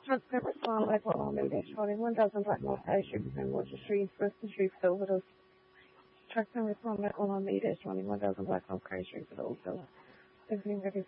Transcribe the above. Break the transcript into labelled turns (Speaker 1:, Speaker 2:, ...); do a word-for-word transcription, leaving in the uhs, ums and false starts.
Speaker 1: Truck number small like what on maybe twenty one thousand black more high street and more street for the street for those truck number small like one on maybe twenty one thousand black more high street for those so everything ready